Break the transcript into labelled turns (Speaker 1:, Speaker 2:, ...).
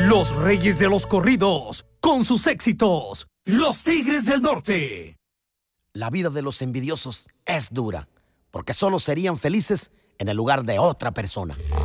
Speaker 1: Los reyes de los corridos, con sus éxitos, los Tigres del Norte.
Speaker 2: La vida de los envidiosos es dura, porque solo serían felices en el lugar de otra persona.